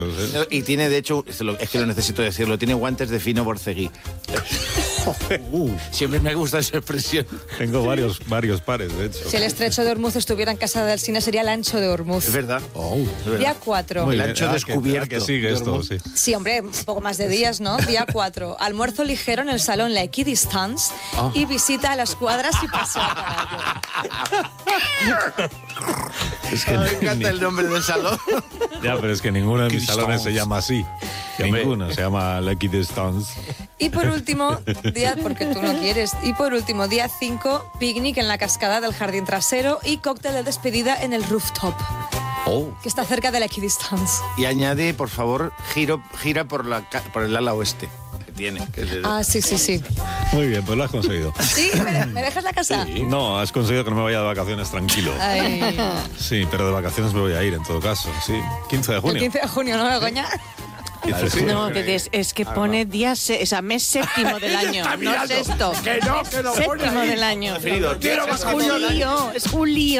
No, y tiene, de hecho, es que lo necesito decirlo, tiene guantes de fino borceguí. Siempre me gusta esa expresión. Tengo varios pares, de hecho. Si el estrecho de Ormuz estuviera en casa de Alsina, sería el ancho de Ormuz. Es verdad. Es verdad. Día 4. Muy El bien. ancho descubierto. Que sigue esto, sí. Sí, hombre, un poco más de días, ¿no? Día 4. Almuerzo ligero en el salón La Equidistance y visita a las cuadras y paseo a caballo. Es que Me encanta el nombre del salón. Ya, pero es que ninguno de mis Equidistance. salones se llama así. Ninguno se llama la Equidistance. Y por último, porque tú no quieres, y por último, día 5, picnic en la cascada del jardín trasero y cóctel de despedida en el rooftop, que está cerca de la Equidistance. Y añade, por favor, gira por el ala oeste que tiene. Que es el- Ah, sí. Muy bien, pues lo has conseguido. ¿Sí? ¿Me dejas la casa? No, has conseguido que no me vaya de vacaciones tranquilo. Ay, Sí, pero de vacaciones me voy a ir en todo caso, sí. 15 de el junio. 15 de junio, ¿no, Begoña? 15 de junio. No, es que pone día, mes séptimo del año, no sexto. Que no Séptimo del año. Preferido, quiero Es julio, es julio.